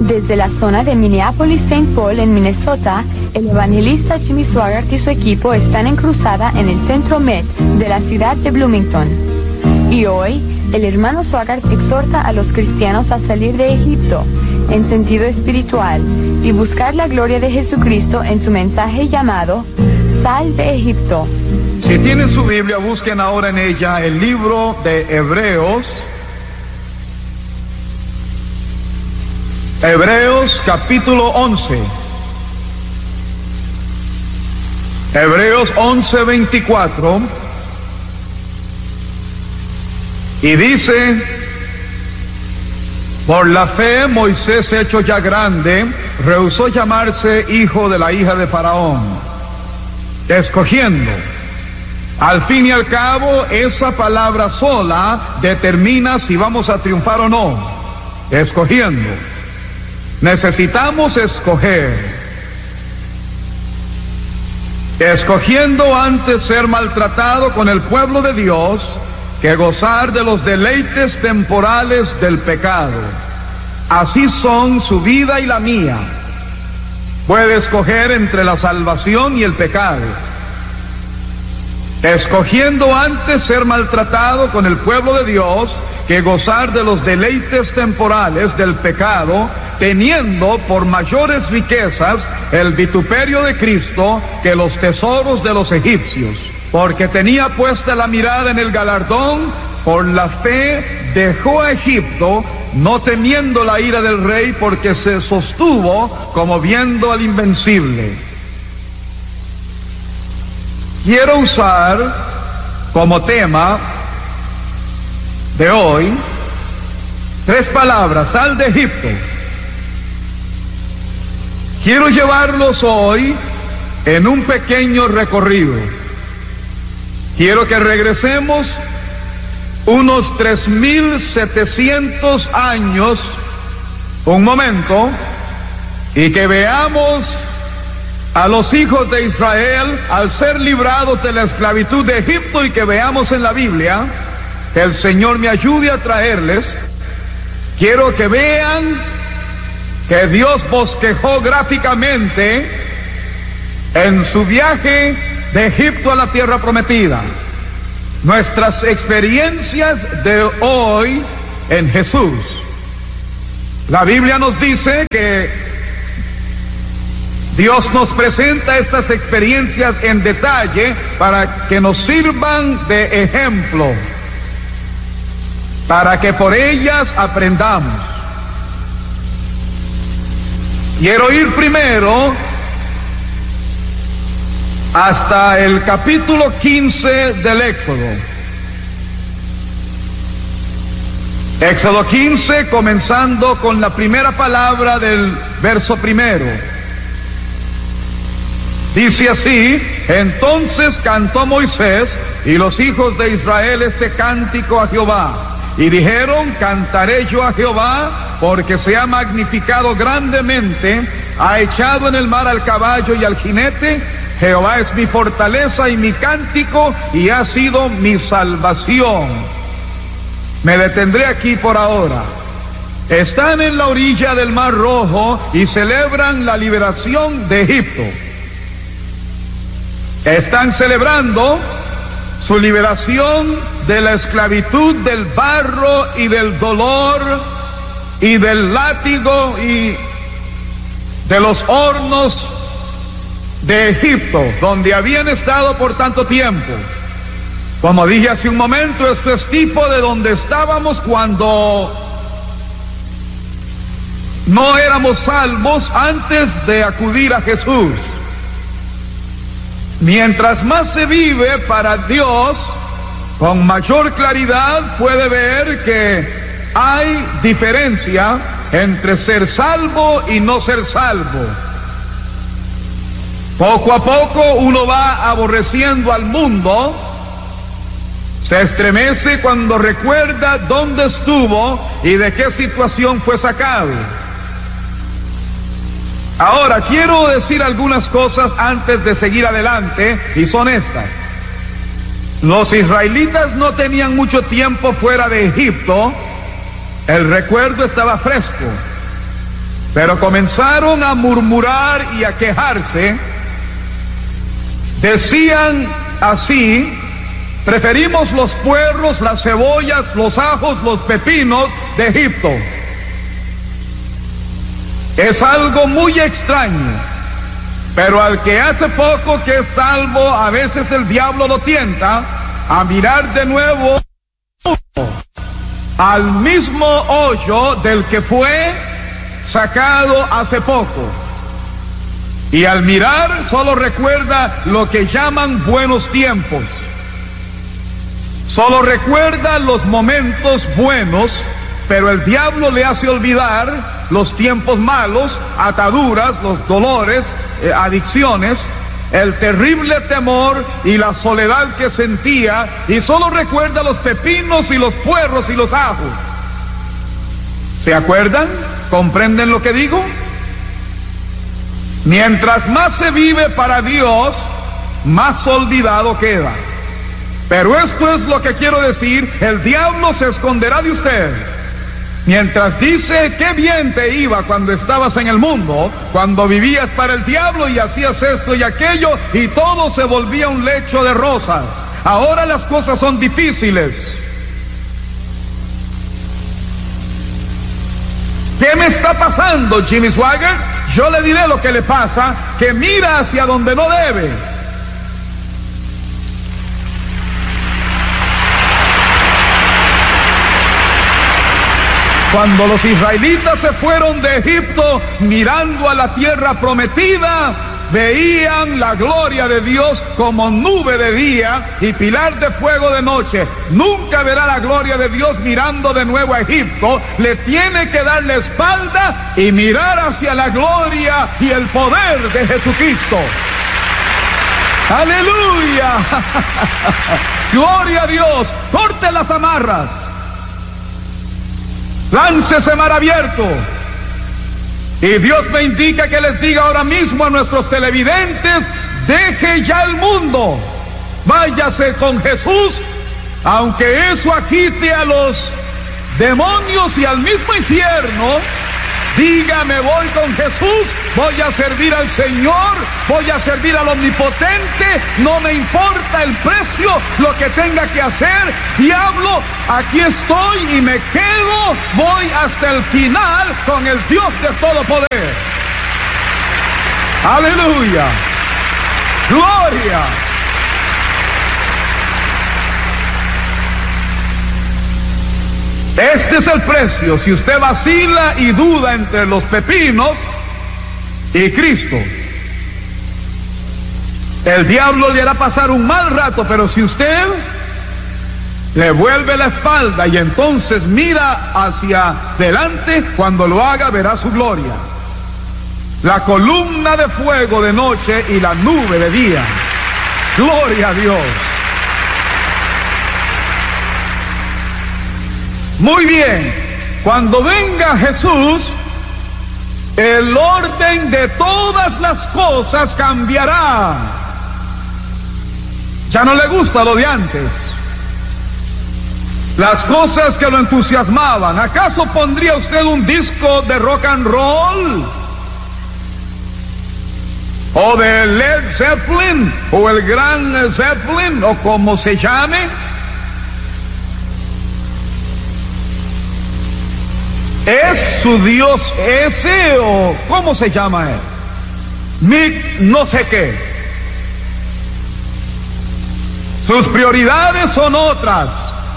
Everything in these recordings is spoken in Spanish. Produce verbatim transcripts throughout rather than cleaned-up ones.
Desde la zona de Minneapolis-Saint Paul en Minnesota, el evangelista Jimmy Swaggart y su equipo están en cruzada en el Centro Med de la ciudad de Bloomington. Y hoy, el hermano Swaggart exhorta a los cristianos a salir de Egipto, en sentido espiritual, y buscar la gloria de Jesucristo en su mensaje llamado Sal de Egipto. Si tienen su Biblia, busquen ahora en ella el libro de Hebreos. Hebreos capítulo once. Hebreos once, veinticuatro. Y dice: por la fe Moisés, hecho ya grande, rehusó llamarse hijo de la hija de Faraón, escogiendo. Al fin y al cabo, esa palabra sola determina si vamos a triunfar o no. Escogiendo. Necesitamos escoger. Escogiendo antes ser maltratado con el pueblo de Dios que gozar de los deleites temporales del pecado. Así son su vida y la mía. Puede escoger entre la salvación y el pecado. Escogiendo antes ser maltratado con el pueblo de Dios que gozar de los deleites temporales del pecado, teniendo por mayores riquezas el vituperio de Cristo que los tesoros de los egipcios. Porque tenía puesta la mirada en el galardón, por la fe dejó a Egipto, no temiendo la ira del rey, porque se sostuvo como viendo al invencible. Quiero usar como tema de hoy tres palabras: sal de Egipto. Quiero llevarlos hoy en un pequeño recorrido. Quiero que regresemos unos tres mil setecientos años, un momento, y que veamos a los hijos de Israel al ser librados de la esclavitud de Egipto, y que veamos en la Biblia, que el Señor me ayude a traerles. Quiero que vean que Dios bosquejó gráficamente en su viaje de Egipto a la tierra prometida nuestras experiencias de hoy en Jesús. La Biblia nos dice que Dios nos presenta estas experiencias en detalle para que nos sirvan de ejemplo, para que por ellas aprendamos. Quiero ir primero hasta el capítulo quince del Éxodo. Éxodo quince, comenzando con la primera palabra del verso primero. Dice así: entonces cantó Moisés y los hijos de Israel este cántico a Jehová, y dijeron: cantaré yo a Jehová, porque se ha magnificado grandemente, ha echado en el mar al caballo y al jinete. Jehová es mi fortaleza y mi cántico, y ha sido mi salvación. Me detendré aquí por ahora. Están en la orilla del Mar Rojo y celebran la liberación de Egipto. Están celebrando su liberación de la esclavitud del barro y del dolor y del látigo y de los hornos de Egipto, donde habían estado por tanto tiempo. Como dije hace un momento, esto es tipo de donde estábamos cuando no éramos salvos antes de acudir a Jesús. Mientras más se vive para Dios, con mayor claridad puede ver que hay diferencia entre ser salvo y no ser salvo. Poco a poco uno va aborreciendo al mundo, se estremece cuando recuerda dónde estuvo y de qué situación fue sacado. Ahora, quiero decir algunas cosas antes de seguir adelante, y son estas. Los israelitas no tenían mucho tiempo fuera de Egipto, el recuerdo estaba fresco. Pero comenzaron a murmurar y a quejarse. Decían así: preferimos los puerros, las cebollas, los ajos, los pepinos de Egipto. Es algo muy extraño, pero al que hace poco que es salvo, a veces el diablo lo tienta a mirar de nuevo al mismo hoyo del que fue sacado hace poco. Y al mirar solo recuerda lo que llaman buenos tiempos. Solo recuerda los momentos buenos, pero el diablo le hace olvidar los tiempos malos, ataduras, los dolores, eh, adicciones, el terrible temor y la soledad que sentía, y solo recuerda los pepinos y los puerros y los ajos. ¿Se acuerdan? ¿Comprenden lo que digo? Mientras más se vive para Dios, más olvidado queda. Pero esto es lo que quiero decir: el diablo se esconderá de usted. Mientras dice qué bien te iba cuando estabas en el mundo, cuando vivías para el diablo y hacías esto y aquello y todo se volvía un lecho de rosas. Ahora las cosas son difíciles. ¿Qué me está pasando, Jimmy Swaggart? Yo le diré lo que le pasa: que mira hacia donde no debe. Cuando los israelitas se fueron de Egipto mirando a la tierra prometida, veían la gloria de Dios como nube de día y pilar de fuego de noche. Nunca verá la gloria de Dios mirando de nuevo a Egipto. Le tiene que dar la espalda y mirar hacia la gloria y el poder de Jesucristo. ¡Aleluya! ¡Gloria a Dios! ¡Corte las amarras! ¡Láncese mar abierto! Y Dios me indica que les diga ahora mismo a nuestros televidentes: deje ya el mundo, váyase con Jesús, aunque eso agite a los demonios y al mismo infierno. Diga: me voy con Jesús, voy a servir al Señor, voy a servir al Omnipotente, no me importa el precio, lo que tenga que hacer. Diablo, aquí estoy y me quedo, voy hasta el final con el Dios de todo poder. Aleluya, gloria. Este es el precio. Si usted vacila y duda entre los pepinos y Cristo, el diablo le hará pasar un mal rato, pero si usted le vuelve la espalda y entonces mira hacia delante, cuando lo haga verá su gloria. La columna de fuego de noche y la nube de día. Gloria a Dios. Muy bien, cuando venga Jesús, el orden de todas las cosas cambiará. Ya no le gusta lo de antes. Las cosas que lo entusiasmaban. ¿Acaso pondría usted un disco de rock and roll? ¿O de Led Zeppelin? ¿O el Gran Zeppelin? ¿O como se llame? ¿Es su Dios ese o cómo se llama él? Mick no sé qué. Sus prioridades son otras.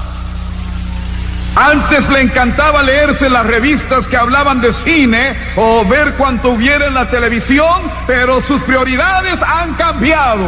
Antes le encantaba leerse las revistas que hablaban de cine o ver cuanto hubiera en la televisión, pero sus prioridades han cambiado.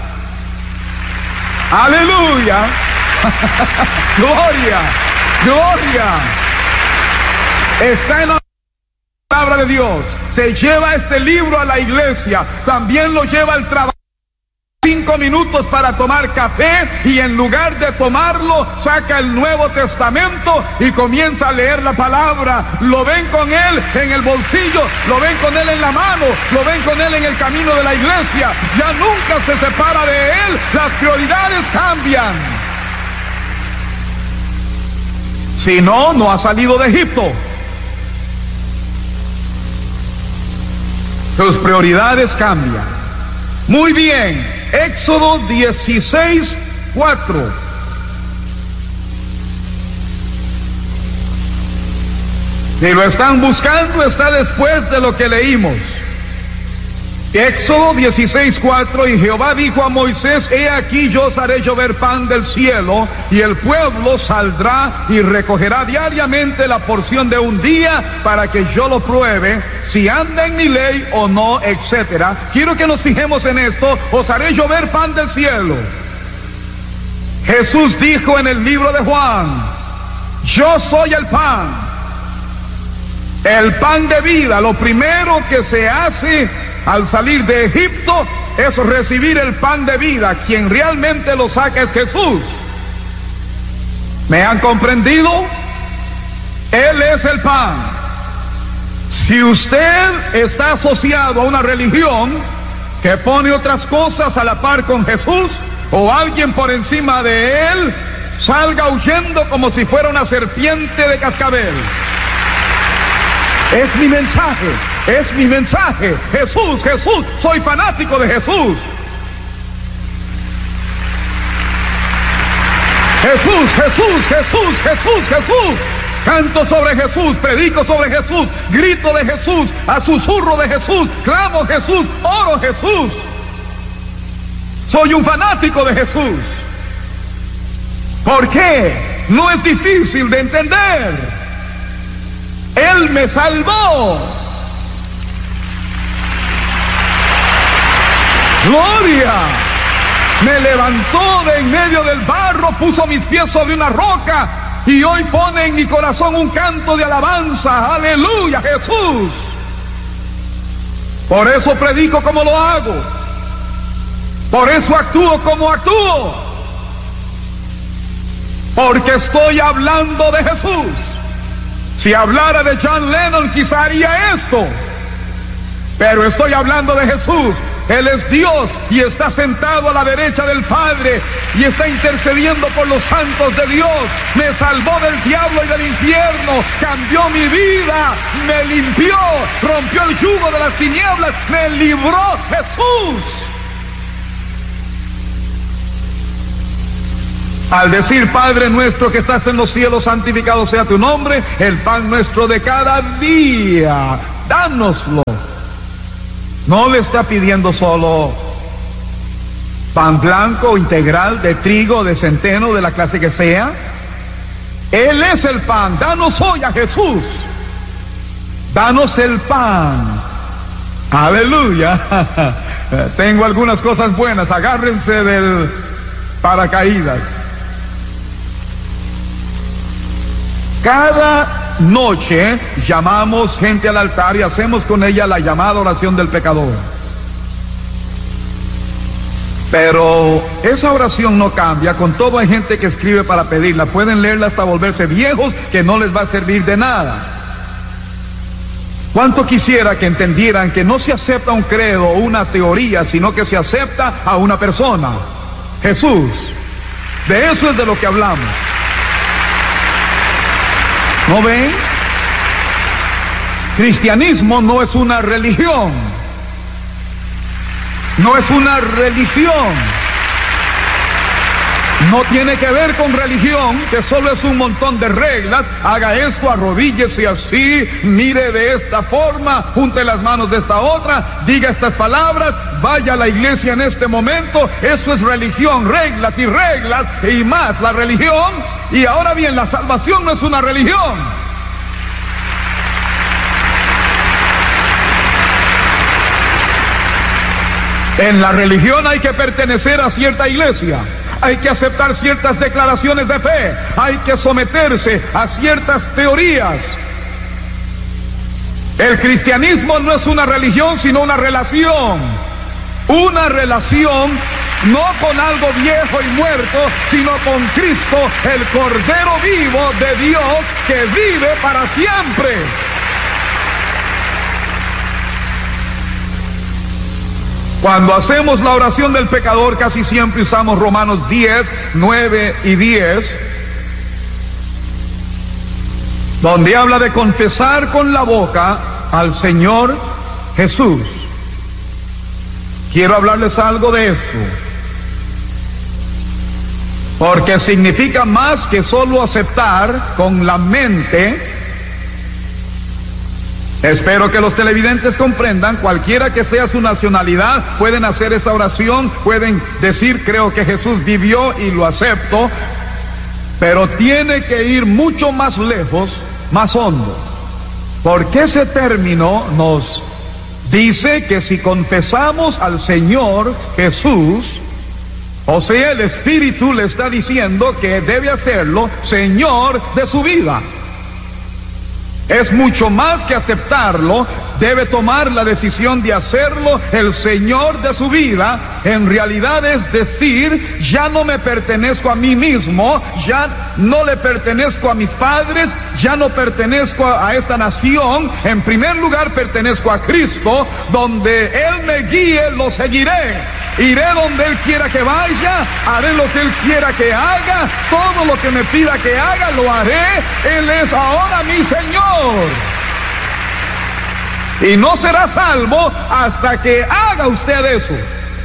¡Aleluya! ¡Gloria! ¡Gloria! Está en la palabra de Dios. Se lleva este libro a la iglesia, también lo lleva al trabajo. Cinco minutos para tomar café y en lugar de tomarlo saca el Nuevo Testamento y comienza a leer la palabra. Lo ven con él en el bolsillo, lo ven con él en la mano, lo ven con él en el camino de la iglesia. Ya nunca se separa de él. Las prioridades cambian. Si no, no ha salido de Egipto. Tus prioridades cambian. Muy bien, Éxodo dieciséis, cuatro. Si lo están buscando, está después de lo que leímos. Éxodo dieciséis, cuatro, y Jehová dijo a Moisés, he aquí yo os haré llover pan del cielo, y el pueblo saldrá y recogerá diariamente la porción de un día, para que yo lo pruebe, si anda en mi ley o no, etcétera. Quiero que nos fijemos en esto, os haré llover pan del cielo. Jesús dijo en el libro de Juan, yo soy el pan, el pan de vida. Lo primero que se hace al salir de Egipto es recibir el pan de vida. Quien realmente lo saca es Jesús. ¿Me han comprendido? Él es el pan. Si usted está asociado a una religión que pone otras cosas a la par con Jesús, o alguien por encima de él, salga huyendo como si fuera una serpiente de cascabel. Es mi mensaje, es mi mensaje. Jesús, Jesús, soy fanático de Jesús. Jesús, Jesús, Jesús, Jesús, Jesús. Canto sobre Jesús, predico sobre Jesús, grito de Jesús, a susurro de Jesús, clamo Jesús, oro Jesús. Soy un fanático de Jesús. ¿Por qué? No es difícil de entender. Él me salvó. Gloria. Me levantó de en medio del barro, puso mis pies sobre una roca y hoy pone en mi corazón un canto de alabanza. Aleluya, Jesús. Por eso predico como lo hago. Por eso actúo como actúo. Porque estoy hablando de Jesús. Si hablara de John Lennon, quizá haría esto. Pero estoy hablando de Jesús. Él es Dios y está sentado a la derecha del Padre y está intercediendo por los santos de Dios. Me salvó del diablo y del infierno, cambió mi vida, me limpió, rompió el yugo de las tinieblas, me libró Jesús. Al decir, Padre nuestro que estás en los cielos, santificado sea tu nombre, el pan nuestro de cada día, dánoslo. No le está pidiendo solo pan blanco, integral, de trigo, de centeno, de la clase que sea. Él es el pan. Danos hoy a Jesús. Danos el pan. Aleluya. Tengo algunas cosas buenas. Agárrense del paracaídas. Cada noche llamamos gente al altar y hacemos con ella la llamada oración del pecador. Pero esa oración no cambia. Con todo hay gente que escribe para pedirla. Pueden leerla hasta volverse viejos, que no les va a servir de nada. ¿Cuánto quisiera que entendieran que no se acepta un credo o una teoría, sino que se acepta a una persona? Jesús. De eso es de lo que hablamos. ¿No ven? Cristianismo no es una religión. No es una religión. No tiene que ver con religión, que solo es un montón de reglas. Haga esto, arrodíllese así, mire de esta forma, junte las manos de esta otra, diga estas palabras, vaya a la iglesia en este momento. Eso es religión, reglas y reglas y más la religión. Y ahora bien, la salvación no es una religión. En la religión hay que pertenecer a cierta iglesia, hay que aceptar ciertas declaraciones de fe, hay que someterse a ciertas teorías. El cristianismo no es una religión, sino una relación. Una relación no con algo viejo y muerto, sino con Cristo, el Cordero vivo de Dios que vive para siempre. Cuando hacemos la oración del pecador, casi siempre usamos Romanos diez, nueve y diez, donde habla de confesar con la boca al Señor Jesús. quiero hablarles algo de esto, porque significa más que solo aceptar con la mente. Espero que los televidentes comprendan, cualquiera que sea su nacionalidad, pueden hacer esa oración, pueden decir, creo que Jesús vivió y lo acepto, pero tiene que ir mucho más lejos, más hondo, porque ese término nos dice que si confesamos al Señor Jesús, o sea, el Espíritu le está diciendo que debe hacerlo Señor de su vida. Es mucho más que aceptarlo, debe tomar la decisión de hacerlo el Señor de su vida. En realidad es decir, ya no me pertenezco a mí mismo, ya no le pertenezco a mis padres, ya no pertenezco a, a esta nación. En primer lugar pertenezco a Cristo, donde Él me guíe, lo seguiré. Iré donde Él quiera que vaya, haré lo que Él quiera que haga, todo lo que me pida que haga, lo haré. Él es ahora mi Señor. Y no será salvo hasta que haga usted eso.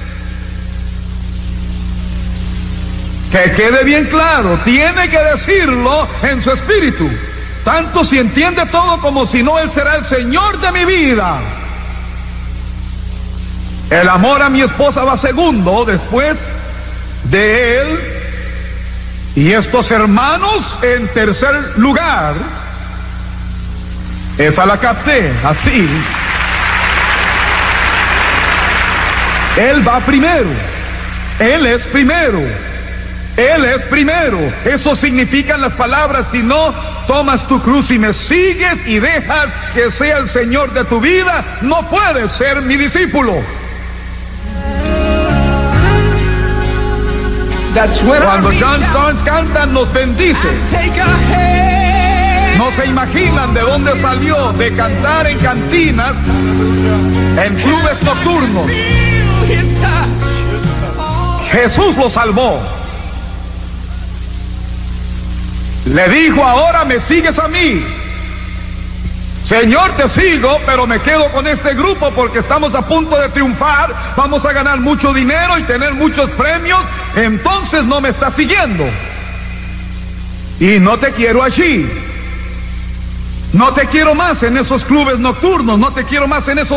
Que quede bien claro, tiene que decirlo en su espíritu. Tanto si entiende todo como si no, Él será el Señor de mi vida. El amor a mi esposa va segundo después de Él, y estos hermanos en tercer lugar. Esa la capté, así. Él va primero, Él es primero, Él es primero. Eso significan las palabras: si no tomas tu cruz y me sigues y dejas que sea el Señor de tu vida, no puedes ser mi discípulo. Cuando John Starnes canta, nos bendice. No se imaginan de dónde salió, de cantar en cantinas, en clubes nocturnos. Jesús lo salvó. Le dijo: ahora me sigues a mí. Señor, te sigo, pero me quedo con este grupo porque estamos a punto de triunfar, vamos a ganar mucho dinero y tener muchos premios, entonces no me estás siguiendo. Y no te quiero allí. No te quiero más en esos clubes nocturnos, no te quiero más en esos